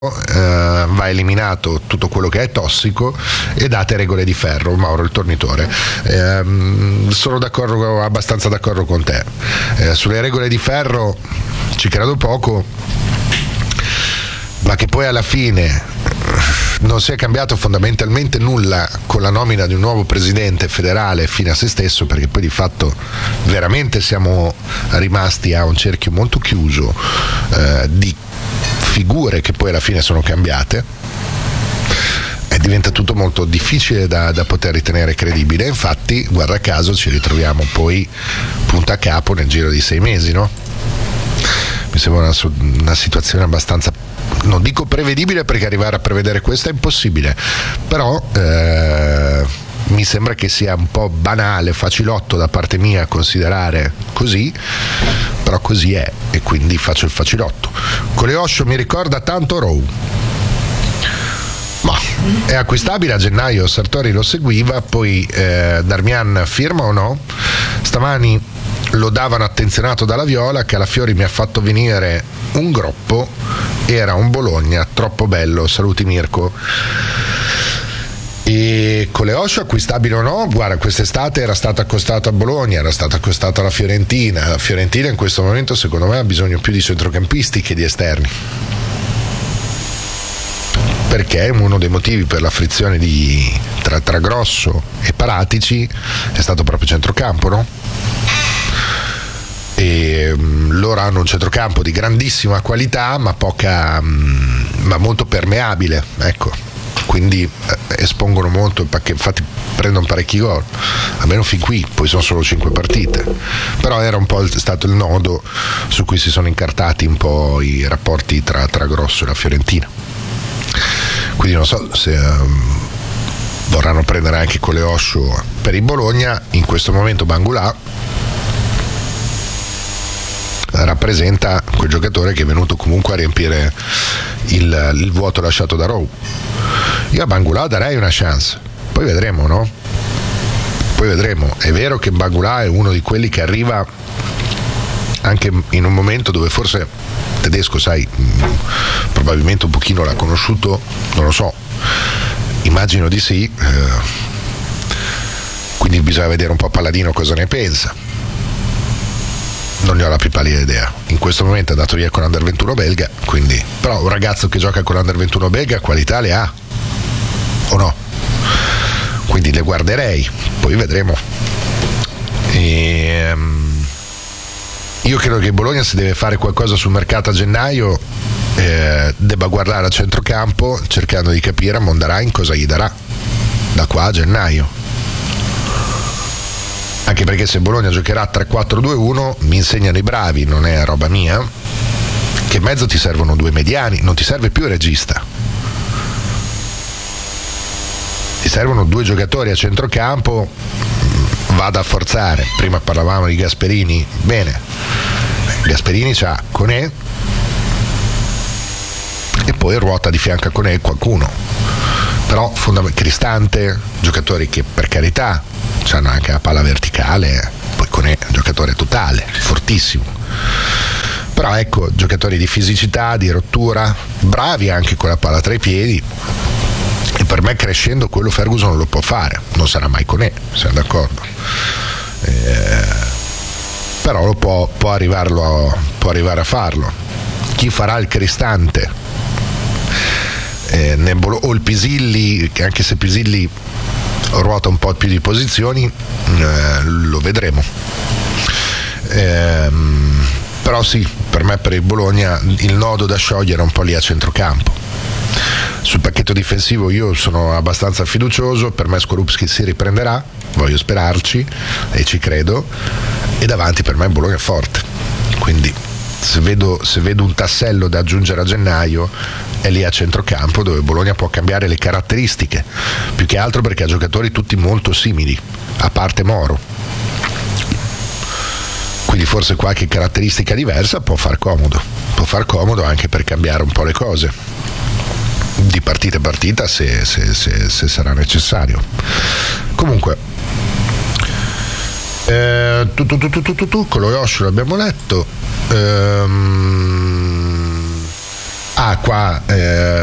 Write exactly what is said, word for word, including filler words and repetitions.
Uh, va eliminato tutto quello che è tossico e date regole di ferro. Mauro il tornitore, uh, sono d'accordo, abbastanza d'accordo con te. Uh, sulle regole di ferro ci credo poco, ma che poi alla fine non si è cambiato fondamentalmente nulla con la nomina di un nuovo presidente federale fine a se stesso, perché poi di fatto veramente siamo rimasti a un cerchio molto chiuso uh, di figure che poi alla fine sono cambiate, e diventa tutto molto difficile da, da poter ritenere credibile. Infatti, guarda caso, ci ritroviamo poi punto a capo nel giro di sei mesi, no? Mi sembra una, una situazione abbastanza, non dico prevedibile, perché arrivare a prevedere questo è impossibile, però eh, mi sembra che sia un po' banale, facilotto da parte mia considerare così, però così è, e quindi faccio il facilotto. Coleoscio mi ricorda tanto Rowe, ma è acquistabile a gennaio. Sartori lo seguiva, poi eh, Darmian firma o no? Stamani lo davano attenzionato dalla Viola, che alla Fiori mi ha fatto venire un groppo, era un Bologna troppo bello, saluti Mirko. E Coleoscio acquistabile o no? Guarda, quest'estate era stato accostato a Bologna, era stato accostato alla Fiorentina. La Fiorentina in questo momento secondo me ha bisogno più di centrocampisti che di esterni, perché uno dei motivi per la frizione di, tra, tra Grosso e Paratici è stato proprio centrocampo, no? E um, loro hanno un centrocampo di grandissima qualità, ma poca um, ma molto permeabile, ecco. Quindi eh, espongono molto, perché infatti prendono parecchi gol, almeno fin qui, poi sono solo cinque partite, però era un po' il, stato il nodo su cui si sono incartati un po' i rapporti tra, tra Grosso e la Fiorentina. Quindi non so se um, vorranno prendere anche Coleoscio per il Bologna. In questo momento Bangulà rappresenta quel giocatore che è venuto comunque a riempire il, il vuoto lasciato da Rowe. Io a Bangulà darei una chance, poi vedremo, no? Poi vedremo. È vero che Bangulà è uno di quelli che arriva anche in un momento dove forse Tedesco, sai, probabilmente un pochino l'ha conosciuto, non lo so, immagino di sì, eh, quindi bisogna vedere un po' Palladino cosa ne pensa. Non ne ho la più pallida idea. In questo momento è andato via con l'Under ventuno belga, quindi, però un ragazzo che gioca con l'Under ventuno belga qualità le ha o no? Quindi le guarderei, poi vedremo. E, um, io credo che Bologna, se deve fare qualcosa sul mercato a gennaio, eh, debba guardare a centrocampo, cercando di capire a Mondarain cosa gli darà da qua a gennaio. Anche perché se Bologna giocherà tre quattro due uno, mi insegnano i bravi, non è roba mia, che in mezzo ti servono due mediani, non ti serve più il regista, ti servono due giocatori a centrocampo. Vada a forzare. Prima parlavamo di Gasperini, bene, Gasperini c'ha Conè e poi ruota di fianco a Conè qualcuno, però fondament- Cristante, giocatori che per carità hanno anche la palla verticale, poi Conè giocatore totale, fortissimo, però ecco, giocatori di fisicità, di rottura, bravi anche con la palla tra i piedi, e per me crescendo quello Ferguson non lo può fare, non sarà mai Conè, siamo d'accordo, eh, però lo può, può, arrivarlo, può arrivare a farlo. Chi farà il Cristante eh, o il Pisilli, anche se Pisilli ruota un po' più di posizioni, eh, lo vedremo, eh, però sì, per me, per il Bologna il nodo da sciogliere è un po' lì a centrocampo. Sul pacchetto difensivo io sono abbastanza fiducioso, per me Skorupski si riprenderà, voglio sperarci e ci credo, e davanti per me il Bologna è forte, quindi se vedo, se vedo un tassello da aggiungere a gennaio è lì a centrocampo, dove Bologna può cambiare le caratteristiche, più che altro perché ha giocatori tutti molto simili, a parte Moro, quindi forse qualche caratteristica diversa può far comodo, può far comodo anche per cambiare un po' le cose di partita a partita, se, se, se, se sarà necessario. Comunque eh, tu, tu, tu, tu, tu, tu, tu, Coleoscio l'abbiamo letto. ehm Ah, qua eh,